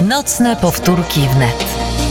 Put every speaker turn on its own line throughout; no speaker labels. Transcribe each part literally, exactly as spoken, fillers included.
Nocne powtórki wnet.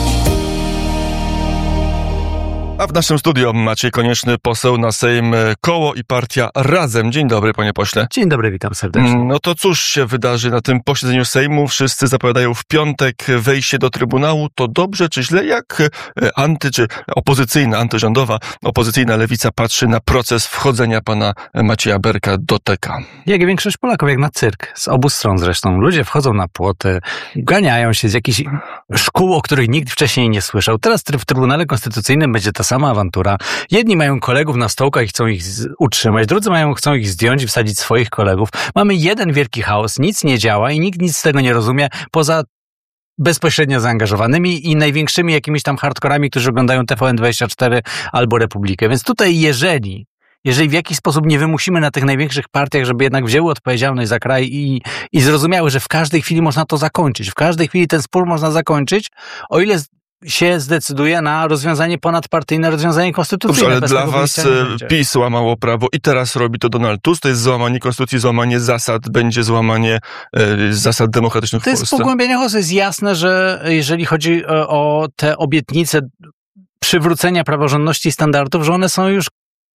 A w naszym studiu Maciej Konieczny, poseł na Sejm, Koło i Partia Razem. Dzień dobry, panie pośle.
Dzień dobry, witam serdecznie.
No to cóż się wydarzy na tym posiedzeniu Sejmu? Wszyscy zapowiadają w piątek wejście do Trybunału. To dobrze czy źle? Jak anty, czy opozycyjna, antyrządowa, opozycyjna lewica patrzy na proces wchodzenia pana Macieja Berka do T K?
Jak i większość Polaków, jak na cyrk. Z obu stron zresztą. Ludzie wchodzą na płoty, ganiają się z jakichś szkół, o których nikt wcześniej nie słyszał. Teraz w Trybunale Konstytucyjnym będzie ta sama awantura. Jedni mają kolegów na stołkach i chcą ich utrzymać, drudzy mają, chcą ich zdjąć i wsadzić swoich kolegów. Mamy jeden wielki chaos, nic nie działa i nikt nic z tego nie rozumie, poza bezpośrednio zaangażowanymi i największymi jakimiś tam hardkorami, którzy oglądają T V N dwadzieścia cztery albo Republikę. Więc tutaj jeżeli Jeżeli w jakiś sposób nie wymusimy na tych największych partiach, żeby jednak wzięły odpowiedzialność za kraj i, i zrozumiały, że w każdej chwili można to zakończyć, w każdej chwili ten spór można zakończyć, o ile się zdecyduje na rozwiązanie ponadpartyjne, rozwiązanie konstytucyjne.
Dobrze, ale dla was PiS łamało prawo i teraz robi to Donald Tusk. To jest złamanie konstytucji, złamanie zasad, będzie złamanie e, zasad demokratycznych w
Polsce. To jest pogłębienie chaosu. Jest jasne, że jeżeli chodzi o, o te obietnice przywrócenia praworządności i standardów, że one są już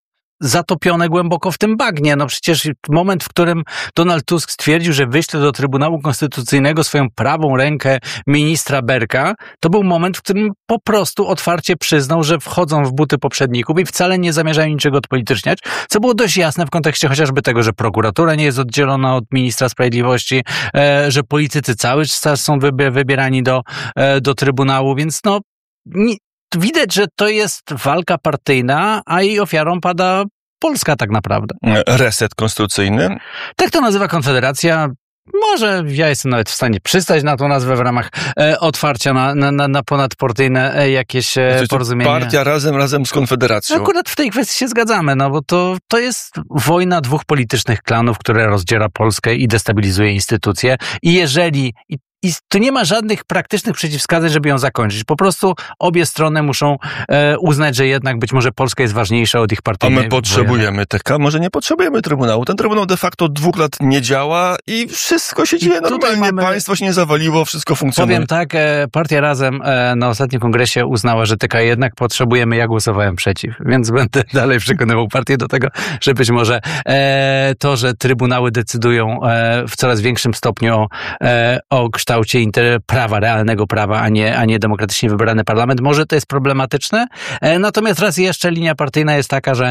zatopione głęboko w tym bagnie. No przecież moment, w którym Donald Tusk stwierdził, że wyśle do Trybunału Konstytucyjnego swoją prawą rękę ministra Berka, to był moment, w którym po prostu otwarcie przyznał, że wchodzą w buty poprzedników i wcale nie zamierzają niczego odpolityczniać, co było dość jasne w kontekście chociażby tego, że prokuratura nie jest oddzielona od ministra sprawiedliwości, e, że politycy cały czas są wybierani do, e, do Trybunału, więc no nie, widać, że to jest walka partyjna, a jej ofiarą pada Polska tak naprawdę.
Reset konstytucyjny? Tak
to nazywa Konfederacja. Może ja jestem nawet w stanie przystać na tą nazwę w ramach e, otwarcia na, na, na ponadpartyjne e, jakieś e, znaczy, porozumienie.
Partia razem, razem z Konfederacją.
Akurat w tej kwestii się zgadzamy, no bo to, to jest wojna dwóch politycznych klanów, które rozdziera Polskę i destabilizuje instytucje. I jeżeli... I I tu nie ma żadnych praktycznych przeciwwskazań, żeby ją zakończyć. Po prostu obie strony muszą e, uznać, że jednak być może Polska jest ważniejsza od ich partyjnej.
A my potrzebujemy T K, może nie potrzebujemy Trybunału. Ten Trybunał de facto od dwóch lat nie działa i wszystko się dzieje normalnie. Mamy... Państwo się nie zawaliło, wszystko funkcjonuje.
Powiem tak, e, Partia Razem e, na ostatnim kongresie uznała, że T K jednak potrzebujemy. Ja głosowałem przeciw, więc będę dalej przekonywał partię do tego, że być może e, to, że Trybunały decydują e, w coraz większym stopniu o, e, o kształcie prawa, realnego prawa, a nie, a nie demokratycznie wybrany parlament. Może to jest problematyczne, e, natomiast raz jeszcze linia partyjna jest taka, że,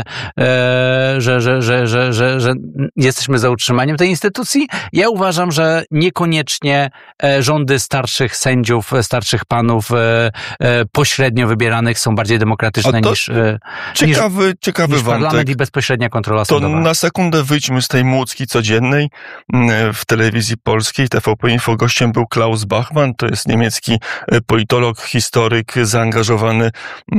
e, że, że, że, że, że, że jesteśmy za utrzymaniem tej instytucji. Ja uważam, że niekoniecznie e, rządy starszych sędziów, starszych panów e, e, pośrednio wybieranych są bardziej demokratyczne niż, e,
ciekawy,
niż,
ciekawy
niż parlament
wątek.
I bezpośrednia kontrola
to
sądowa.
Na sekundę wyjdźmy z tej młódzki codziennej. W telewizji polskiej T V P Info gościem był Klaus Bachmann, to jest niemiecki politolog, historyk, zaangażowany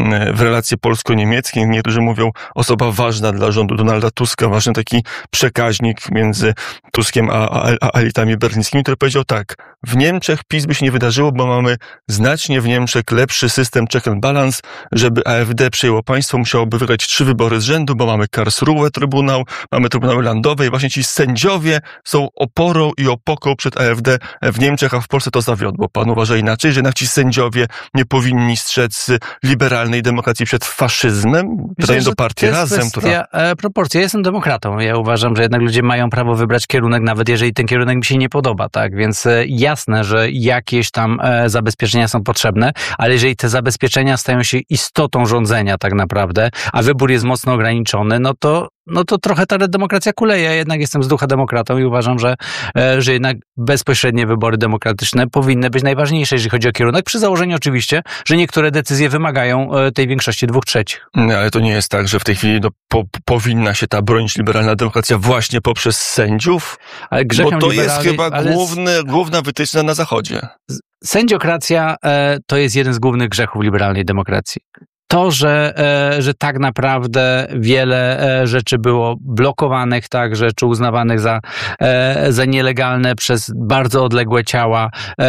w relacje polsko-niemieckie. Niektórzy mówią, osoba ważna dla rządu Donalda Tuska, ważny taki przekaźnik między Tuskiem a, a, a elitami berlińskimi, który powiedział tak, w Niemczech PiS by się nie wydarzyło, bo mamy znacznie w Niemczech lepszy system check and balance. Żeby A F D przejęło państwo, musiałoby wygrać trzy wybory z rzędu, bo mamy Karlsruhe Trybunał, mamy Trybunały Landowe i właśnie ci sędziowie są oporą i opoką przed A F D w Niemczech, a w Polsce to zawiodło. Pan uważa inaczej, że jednak ci sędziowie nie powinni strzec liberalnej demokracji przed faszyzmem? Pytanie do Partii Razem.
Która... proporcja. Ja jestem demokratą. Ja uważam, że jednak ludzie mają prawo wybrać kierunek, nawet jeżeli ten kierunek mi się nie podoba, tak? Więc jasne, że jakieś tam zabezpieczenia są potrzebne, ale jeżeli te zabezpieczenia stają się istotą rządzenia tak naprawdę, a wybór jest mocno ograniczony, no to no to trochę ta demokracja kuleje. Ja jednak jestem z ducha demokratą i uważam, że, że jednak bezpośrednie wybory demokratyczne powinny być najważniejsze, jeżeli chodzi o kierunek, przy założeniu oczywiście, że niektóre decyzje wymagają tej większości dwóch trzecich.
No, ale to nie jest tak, że w tej chwili no, po, powinna się ta bronić liberalna demokracja właśnie poprzez sędziów?
Ale
bo to jest chyba ale... główny, główna wytyczna na Zachodzie.
Sędziokracja e, to jest jeden z głównych grzechów liberalnej demokracji. To, że, że tak naprawdę wiele rzeczy było blokowanych, tak, rzeczy uznawanych za, za nielegalne przez bardzo odległe ciała,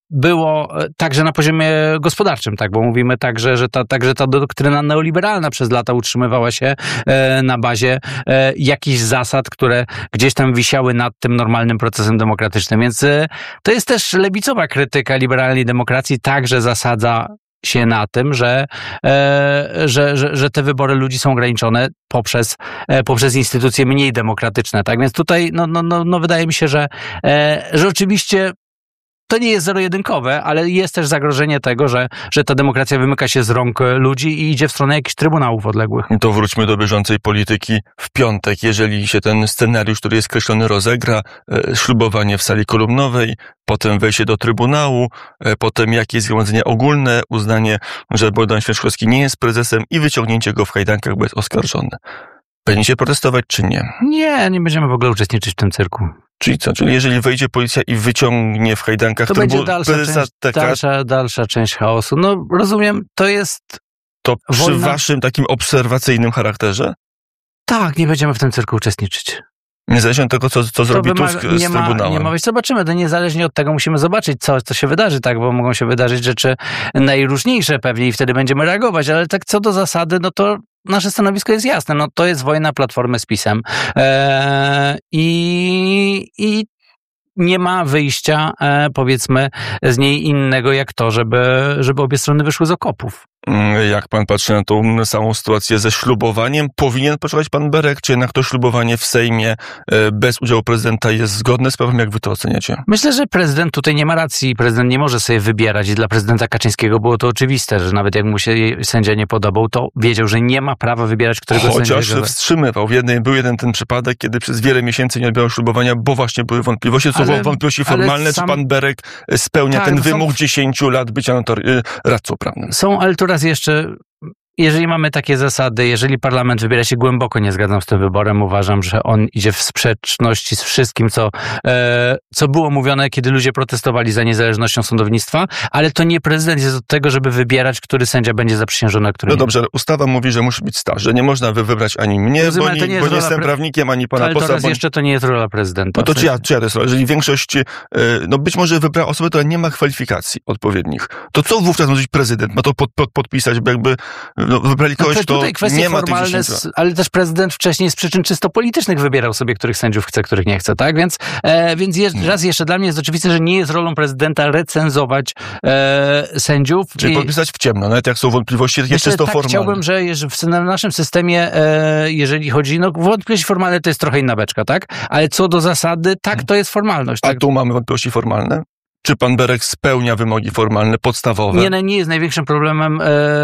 było także na poziomie gospodarczym, tak, bo mówimy także, że ta, także ta doktryna neoliberalna przez lata utrzymywała się e, na bazie e, jakichś zasad, które gdzieś tam wisiały nad tym normalnym procesem demokratycznym, więc e, to jest też lewicowa krytyka liberalnej demokracji, także zasadza się na tym, że, e, że, że, że te wybory ludzi są ograniczone poprzez, e, poprzez instytucje mniej demokratyczne, tak, więc tutaj no, no, no, no wydaje mi się, że, e, że oczywiście to nie jest zero-jedynkowe, ale jest też zagrożenie tego, że, że ta demokracja wymyka się z rąk ludzi i idzie w stronę jakichś trybunałów odległych.
To wróćmy do bieżącej polityki w piątek. Jeżeli się ten scenariusz, który jest kreślony, rozegra, e, ślubowanie w sali kolumnowej, potem wejście do trybunału, e, potem jakieś zgromadzenie ogólne, uznanie, że Bogdan Święczkowski nie jest prezesem i wyciągnięcie go w kajdankach, bo jest oskarżony. Będziecie protestować czy nie?
Nie, nie będziemy w ogóle uczestniczyć w tym cyrku.
Czyli co? Czyli jeżeli wejdzie policja i wyciągnie w kajdankach
to
trybu-
będzie dalsza
prezesa
część,
T K,
dalsza, dalsza część chaosu. No rozumiem, to jest...
to przy
wojna...
waszym takim obserwacyjnym charakterze?
Tak, nie będziemy w tym cyrku uczestniczyć.
Niezależnie od tego, co, co zrobi
wymaga,
Tusk
nie
z
ma,
Trybunałem.
Nie ma, więc zobaczymy, to niezależnie od tego musimy zobaczyć, co, co się wydarzy, tak, bo mogą się wydarzyć rzeczy najróżniejsze pewnie i wtedy będziemy reagować, ale tak co do zasady, no to nasze stanowisko jest jasne, no to jest wojna Platformy z PiS-em eee, i, i nie ma wyjścia, e, powiedzmy, z niej innego jak to, żeby, żeby obie strony wyszły z okopów.
Jak pan patrzy na tą samą sytuację ze ślubowaniem, powinien poczekać pan Berek, czy jednak to ślubowanie w Sejmie bez udziału prezydenta jest zgodne z prawem? Jak wy to oceniacie?
Myślę, że prezydent tutaj nie ma racji. Prezydent nie może sobie wybierać i dla prezydenta Kaczyńskiego było to oczywiste, że nawet jak mu się sędzia nie podobał, to wiedział, że nie ma prawa wybierać, którego sędziego.
Chociaż wstrzymywał. W jednej, był jeden ten przypadek, kiedy przez wiele miesięcy nie odbyło ślubowania, bo właśnie były wątpliwości. To są wątpliwości formalne, sam... czy pan Berek spełnia tak, ten wymóg są... dziesięciu lat bycia notor- radcą prawnym?
Są, ale tu raz jeszcze, jeżeli mamy takie zasady, jeżeli parlament wybiera się, głęboko nie zgadzam z tym wyborem, uważam, że on idzie w sprzeczności z wszystkim, co, e, co było mówione, kiedy ludzie protestowali za niezależnością sądownictwa, ale to nie prezydent jest od tego, żeby wybierać, który sędzia będzie zaprzysiężony, a który
no
nie.
dobrze, ale ustawa mówi, że musi być staż, że nie można wy wybrać ani mnie, Rozumiem, bo nie, nie, bo nie jestem pre... prawnikiem, ani pana
ale
posła.
Ale to raz
bo...
jeszcze to nie jest rola prezydenta.
No to czy ja, czy ja to jest rola? Jeżeli większość, no być może wybrała osobę, która nie ma kwalifikacji odpowiednich, to co wówczas ma zrobić prezydent? Ma to pod, pod, podpisać, bo jakby no, wybrali kogoś, no, to nie ma tych dziesięciu.
Ale też prezydent wcześniej z przyczyn czysto politycznych wybierał sobie, których sędziów chce, których nie chce, tak? Więc, e, więc je, raz jeszcze dla mnie jest oczywiste, że nie jest rolą prezydenta recenzować e, sędziów.
Czyli
I,
podpisać w ciemno, nawet jak są wątpliwości, takie
myślę,
czysto
tak
formalne.
Chciałbym, że w naszym systemie, e, jeżeli chodzi, no wątpliwości formalne to jest trochę inna beczka, tak? Ale co do zasady, tak, to jest formalność. Tak?
A tu mamy wątpliwości formalne? Czy pan Berek spełnia wymogi formalne, podstawowe?
Nie, nie jest największym problemem, e,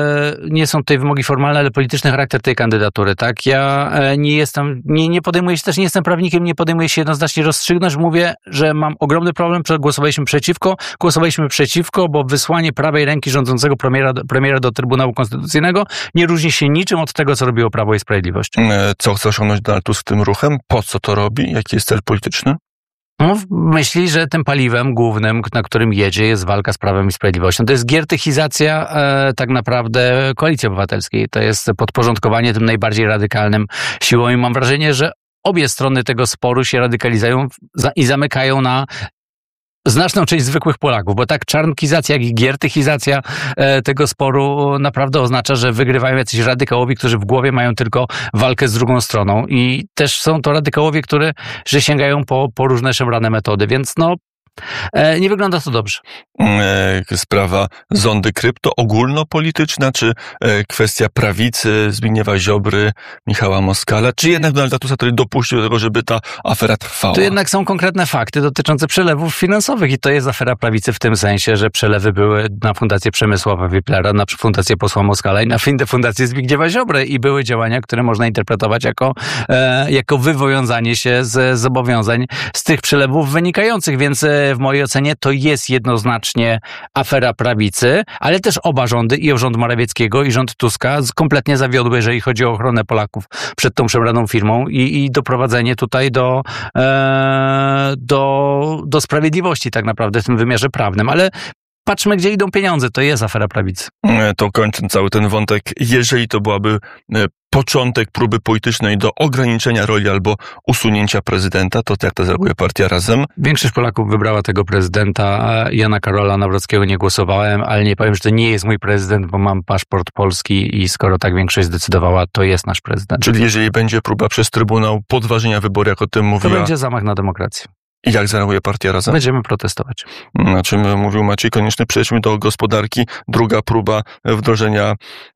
nie są tutaj wymogi formalne, ale polityczny charakter tej kandydatury, tak? Ja e, nie jestem, nie, nie podejmuję się też, nie jestem prawnikiem, nie podejmuję się jednoznacznie rozstrzygnąć. Mówię, że mam ogromny problem, głosowaliśmy przeciwko, głosowaliśmy przeciwko, bo wysłanie prawej ręki rządzącego premiera, premiera do Trybunału Konstytucyjnego nie różni się niczym od tego, co robiło Prawo i Sprawiedliwość.
Co chce osiągnąć Donald Tusk tym ruchem? Po co to robi? Jaki jest cel polityczny?
No, myśli, że tym paliwem głównym, na którym jedzie, jest walka z Prawem i Sprawiedliwością. To jest giertychizacja e, tak naprawdę Koalicji Obywatelskiej. To jest podporządkowanie tym najbardziej radykalnym siłom i mam wrażenie, że obie strony tego sporu się radykalizują i zamykają na znaczną część zwykłych Polaków, bo tak czarnkizacja, jak i giertychizacja e, tego sporu naprawdę oznacza, że wygrywają jacyś radykałowie, którzy w głowie mają tylko walkę z drugą stroną i też są to radykałowie, które że sięgają po, po różne szemrane metody, więc no e, nie wygląda to dobrze.
E, sprawa zondy krypto ogólnopolityczna, czy e, kwestia prawicy Zbigniewa Ziobry, Michała Moskala, czy jednak Donalda Tuska, który dopuścił do tego, żeby ta afera trwała?
Tu jednak są konkretne fakty dotyczące przelewów finansowych i to jest afera prawicy w tym sensie, że przelewy były na Fundację Przemysława Wiplera, na Fundację Posła Moskala i na Fundację Zbigniewa Ziobry i były działania, które można interpretować jako, e, jako wywiązanie się z zobowiązań z tych przelewów wynikających, więc e, w mojej ocenie to jest jednoznacznie afera prawicy, ale też oba rządy, i rząd Morawieckiego, i rząd Tuska kompletnie zawiodły, jeżeli chodzi o ochronę Polaków przed tą przebraną firmą i, i doprowadzenie tutaj do, e, do, do sprawiedliwości tak naprawdę w tym wymiarze prawnym, ale patrzmy, gdzie idą pieniądze, to jest afera prawicy.
To kończąc cały ten wątek, jeżeli to byłaby początek próby politycznej do ograniczenia roli albo usunięcia prezydenta, to jak to zareaguje partia Razem?
Większość Polaków wybrała tego prezydenta. Ja na Karola Nawrockiego nie głosowałem, ale nie powiem, że to nie jest mój prezydent, bo mam paszport polski i skoro tak większość zdecydowała, to jest nasz prezydent.
Czyli jeżeli będzie próba przez Trybunał podważenia wyboru, jak o tym mówiła...
To będzie zamach na demokrację.
I jak zareaguje partia Razem?
Będziemy protestować.
Na czym mówił Maciej Konieczny, przejdźmy do gospodarki. Druga próba wdrożenia,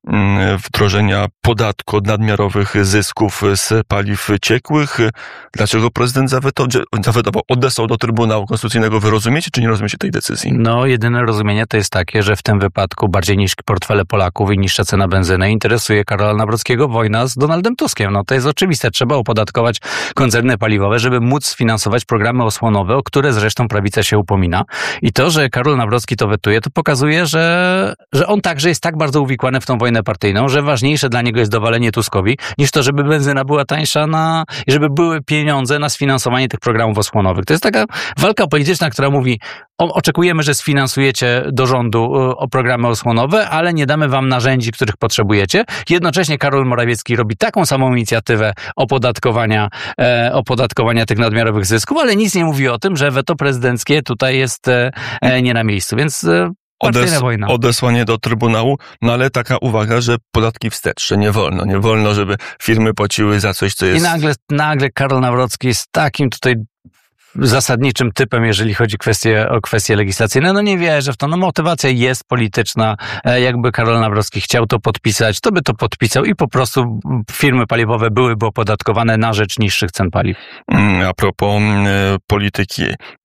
wdrożenia podatku od nadmiarowych zysków z paliw ciekłych. Dlaczego prezydent zawetował, odesłał do Trybunału Konstytucyjnego? Wy rozumiecie, czy nie rozumiecie tej decyzji?
No, jedyne rozumienie to jest takie, że w tym wypadku bardziej niż portfele Polaków i niższa cena benzyny interesuje Karola Nawrockiego wojna z Donaldem Tuskiem. No to jest oczywiste. Trzeba opodatkować koncerny paliwowe, żeby móc sfinansować programy osłonowe, o które zresztą prawica się upomina. I to, że Karol Nawrocki to wetuje, to pokazuje, że, że on także jest tak bardzo uwikłany w tą wojnę partyjną, że ważniejsze dla niego jest dowalenie Tuskowi, niż to, żeby benzyna była tańsza na, i żeby były pieniądze na sfinansowanie tych programów osłonowych. To jest taka walka polityczna, która mówi, o, oczekujemy, że sfinansujecie do rządu o programy osłonowe, ale nie damy wam narzędzi, których potrzebujecie. Jednocześnie Karol Morawiecki robi taką samą inicjatywę opodatkowania, e, opodatkowania tych nadmiarowych zysków, ale nic nie mówi o tym, że weto prezydenckie tutaj jest e, nie na miejscu, więc e, partyjna
Odes-
wojna.
Odesłanie do Trybunału, no ale taka uwaga, że podatki wstecz, że nie wolno, nie wolno, żeby firmy płaciły za coś, co jest...
I nagle, nagle Karol Nawrocki jest takim tutaj zasadniczym typem, jeżeli chodzi kwestie, o kwestie legislacyjne. No nie wierzę w to. No motywacja jest polityczna. Jakby Karol Nawrocki chciał to podpisać, to by to podpisał i po prostu firmy paliwowe byłyby opodatkowane na rzecz niższych cen paliw.
A propos polityki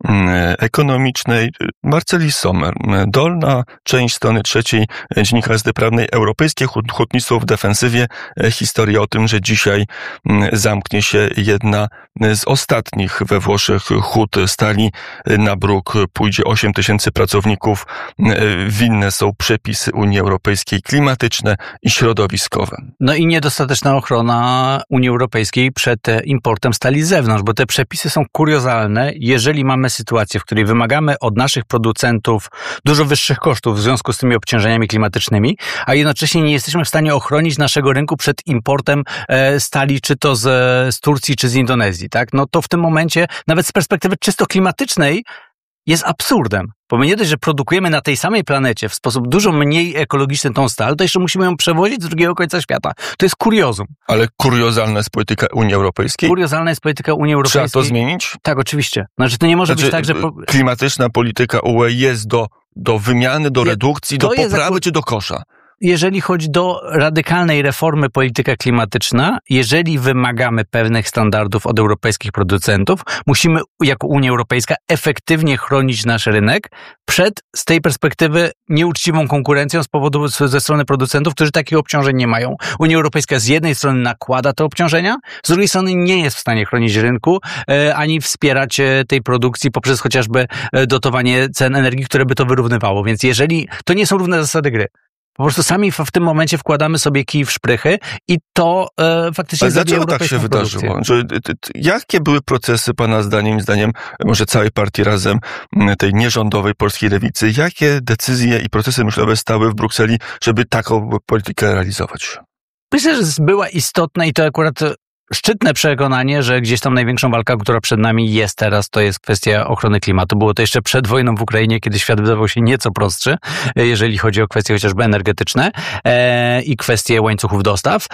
ekonomicznej, Marceli Sommer, dolna część strony trzeciej Dziennika Gazety Prawnej, europejskie hutnictwo w defensywie. Historia o tym, że dzisiaj zamknie się jedna z ostatnich we Włoszech hut stali na bruk, pójdzie osiem tysięcy pracowników. Winne są przepisy Unii Europejskiej klimatyczne i środowiskowe.
No i niedostateczna ochrona Unii Europejskiej przed importem stali z zewnątrz, bo te przepisy są kuriozalne. Jeżeli mamy sytuację, w której wymagamy od naszych producentów dużo wyższych kosztów w związku z tymi obciążeniami klimatycznymi, a jednocześnie nie jesteśmy w stanie ochronić naszego rynku przed importem stali, czy to z, z Turcji, czy z Indonezji, tak? No to w tym momencie, nawet z perspektywy czysto klimatycznej, jest absurdem. Bo my nie dość, że produkujemy na tej samej planecie w sposób dużo mniej ekologiczny tą stal, to jeszcze musimy ją przewozić z drugiego końca świata. To jest kuriozum.
Ale kuriozalna jest polityka Unii Europejskiej?
Kuriozalna jest polityka Unii Europejskiej.
Trzeba to zmienić?
Tak, oczywiście. Znaczy to nie może
znaczy,
być tak, że... Po...
klimatyczna polityka U E jest do, do wymiany, do redukcji, do poprawy jest... czy do kosza?
Jeżeli chodzi do radykalnej reformy polityka klimatyczna, jeżeli wymagamy pewnych standardów od europejskich producentów, musimy jako Unia Europejska efektywnie chronić nasz rynek przed, z tej perspektywy, nieuczciwą konkurencją z powodu ze strony producentów, którzy takich obciążeń nie mają. Unia Europejska z jednej strony nakłada te obciążenia, z drugiej strony nie jest w stanie chronić rynku, e, ani wspierać tej produkcji poprzez chociażby dotowanie cen energii, które by to wyrównywało. Więc jeżeli to nie są równe zasady gry. Po prostu sami w tym momencie wkładamy sobie kij w szprychy i to e, faktycznie zabija europejską
tak się
produkcję.
wydarzyło? Że, t, t, jakie były procesy pana zdaniem, zdaniem może całej partii Razem, tej nierządowej polskiej lewicy, jakie decyzje i procesy myślowe stały w Brukseli, żeby taką politykę realizować?
Myślę, że była istotna i to akurat szczytne przekonanie, że gdzieś tam największą walką, która przed nami jest teraz, to jest kwestia ochrony klimatu. Było to jeszcze przed wojną w Ukrainie, kiedy świat wydawał się nieco prostszy, jeżeli chodzi o kwestie chociażby energetyczne e, i kwestie łańcuchów dostaw.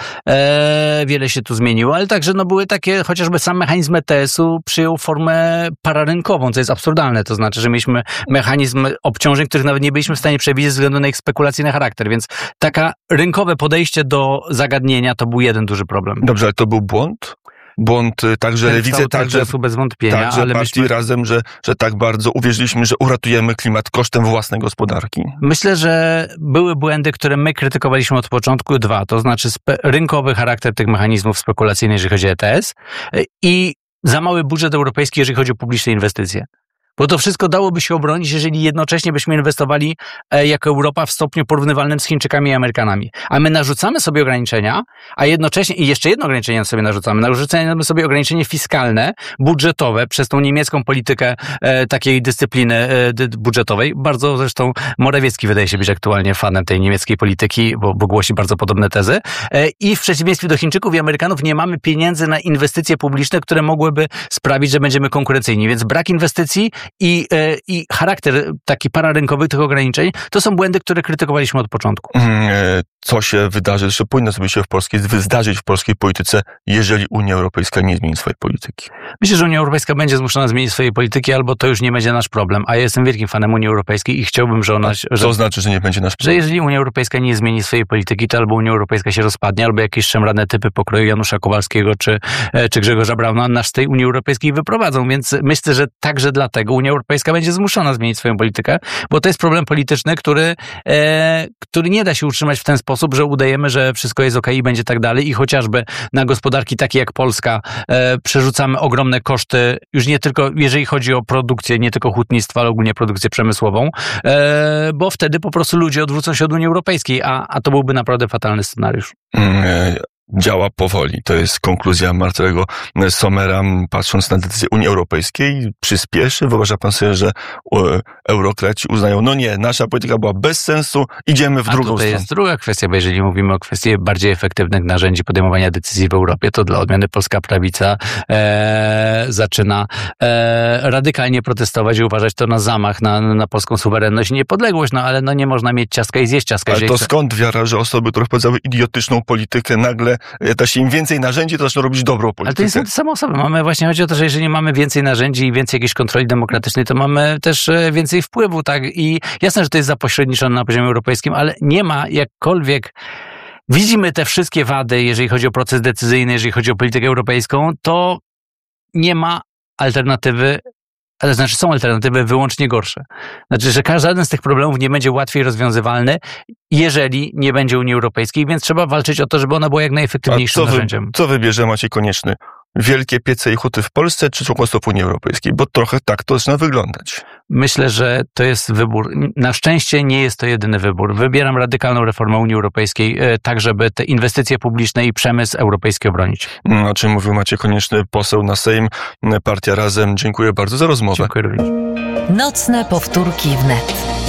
E, wiele się tu zmieniło, ale także no, były takie, chociażby sam mechanizm E T S-u przyjął formę pararynkową, co jest absurdalne. To znaczy, że mieliśmy mechanizm obciążeń, których nawet nie byliśmy w stanie przewidzieć ze względu na ich spekulacyjny charakter, więc taka rynkowe podejście do zagadnienia to był jeden duży problem.
Dobrze, ale to był błąd? Błąd także lewicy, także,
bez wątpienia,
także
ale
partii
myśmy...
Razem, że, że tak bardzo uwierzyliśmy, że uratujemy klimat kosztem własnej gospodarki.
Myślę, że były błędy, które my krytykowaliśmy od początku. Dwa, to znaczy spe- rynkowy charakter tych mechanizmów spekulacyjnych, jeżeli chodzi o E T S i za mały budżet europejski, jeżeli chodzi o publiczne inwestycje. Bo to wszystko dałoby się obronić, jeżeli jednocześnie byśmy inwestowali e, jako Europa w stopniu porównywalnym z Chińczykami i Amerykanami. A my narzucamy sobie ograniczenia, a jednocześnie, i jeszcze jedno ograniczenie sobie narzucamy, narzucamy sobie ograniczenie fiskalne, budżetowe, przez tą niemiecką politykę e, takiej dyscypliny e, dy, budżetowej. Bardzo zresztą Morawiecki wydaje się być aktualnie fanem tej niemieckiej polityki, bo, bo głosi bardzo podobne tezy. E, I w przeciwieństwie do Chińczyków i Amerykanów nie mamy pieniędzy na inwestycje publiczne, które mogłyby sprawić, że będziemy konkurencyjni. Więc brak inwestycji I, i charakter taki pararynkowy tych ograniczeń, to są błędy, które krytykowaliśmy od początku.
Co się wydarzy, zresztą powinno sobie się w polskiej, zdarzyć w polskiej polityce, jeżeli Unia Europejska nie zmieni swojej polityki?
Myślę, że Unia Europejska będzie zmuszona zmienić swojej polityki, albo to już nie będzie nasz problem. A ja jestem wielkim fanem Unii Europejskiej i chciałbym, że ona...
Że, to znaczy, że nie będzie nasz problem?
Że jeżeli Unia Europejska nie zmieni swojej polityki, to albo Unia Europejska się rozpadnie, albo jakieś szemrane typy pokroju Janusza Kowalskiego czy, czy Grzegorza Brauna nas z tej Unii Europejskiej wyprowadzą. Więc myślę, że także dlatego Unia Europejska będzie zmuszona zmienić swoją politykę, bo to jest problem polityczny, który, e, który nie da się utrzymać w ten sposób, że udajemy, że wszystko jest okej i będzie tak dalej i chociażby na gospodarki takie jak Polska e, przerzucamy ogromne koszty, już nie tylko, jeżeli chodzi o produkcję, nie tylko hutnictwa, ale ogólnie produkcję przemysłową, e, bo wtedy po prostu ludzie odwrócą się od Unii Europejskiej, a, a to byłby naprawdę fatalny scenariusz.
Mm, działa powoli. To jest konkluzja Marcego Sommera, patrząc na decyzję Unii Europejskiej. Przyspieszy. Wyobraża pan sobie, że eurokraci uznają, no nie, nasza polityka była bez sensu, idziemy w
A
drugą
tutaj
stronę.
jest druga kwestia, bo jeżeli mówimy o kwestii bardziej efektywnych narzędzi podejmowania decyzji w Europie, to dla odmiany polska prawica e, zaczyna e, radykalnie protestować i uważać to na zamach na, na polską suwerenność i niepodległość, no ale no nie można mieć ciastka i zjeść ciastka.
Ale to
chce...
skąd wiara, że osoby, które wprowadzały idiotyczną politykę, nagle da się im więcej narzędzi, to zaczną robić dobrą politykę?
Ale to jest te same osoby. Mamy właśnie, chodzi o to, że jeżeli mamy więcej narzędzi i więcej jakiejś kontroli demokratycznej, to mamy też więcej wpływu, tak? I jasne, że to jest zapośredniczone na poziomie europejskim, ale nie ma jakkolwiek... Widzimy te wszystkie wady, jeżeli chodzi o proces decyzyjny, jeżeli chodzi o politykę europejską, to nie ma alternatywy, ale znaczy są alternatywy wyłącznie gorsze. Znaczy, że żaden z tych problemów nie będzie łatwiej rozwiązywalny, jeżeli nie będzie Unii Europejskiej, więc trzeba walczyć o to, żeby ona była jak najefektywniejszym
A co
narzędziem.
Wy, co wybierze Maciej Konieczny? Wielkie piece i huty w Polsce, czy członkostwo w Unii Europejskiej? Bo trochę tak to zaczyna wyglądać.
Myślę, że to jest wybór. Na szczęście nie jest to jedyny wybór. Wybieram radykalną reformę Unii Europejskiej, tak żeby te inwestycje publiczne i przemysł europejski obronić.
O czym mówił Maciej Konieczny, poseł na Sejm, Partia Razem. Dziękuję bardzo za rozmowę.
Dziękuję również.
Nocne powtórki wnet.